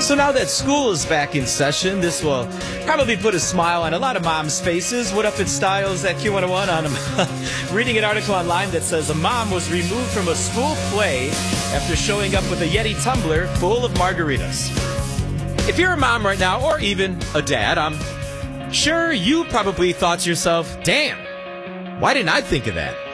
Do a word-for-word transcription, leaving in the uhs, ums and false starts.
So now that school is back in session, this will probably put a smile on a lot of moms' faces. What up in Styles at Q one oh one? On a, reading an article online that says a mom was removed from a school play after showing up with a Yeti tumbler full of margaritas. If you're a mom right now, or even a dad, I'm sure you probably thought to yourself, damn, why didn't I think of that?